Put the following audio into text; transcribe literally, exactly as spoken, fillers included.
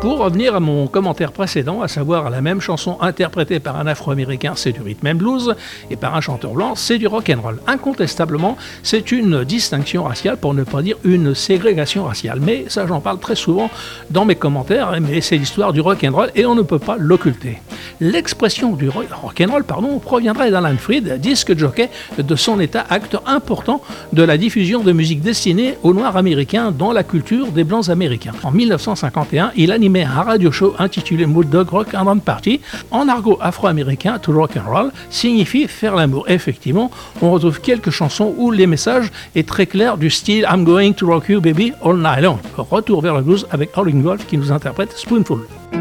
pour revenir à mon commentaire précédent, à savoir la même chanson interprétée par un Afro-Américain, c'est du rhythm and blues, et par un chanteur blanc, c'est du rock and roll. Incontestablement, c'est une distinction raciale, pour ne pas dire une ségrégation raciale. Mais ça, j'en parle très souvent dans mes commentaires, mais c'est l'histoire du rock and roll et on ne peut pas l'occulter. L'expression du rock and roll, pardon, proviendrait d'Alan Freed, disque jockey de son état, acteur important de la diffusion de musique destinée aux Noirs américains dans la culture des Blancs américains. En dix-neuf cent cinquante et un, il animait un radio show intitulé Mood Dog Rock and Party. En argot afro-américain, to rock and roll signifie faire l'amour. Effectivement, on retrouve quelques chansons où les messages est très clair du style I'm going to rock you baby all night long. Retour vers le blues avec Howlin' Wolf qui nous interprète Spoonful.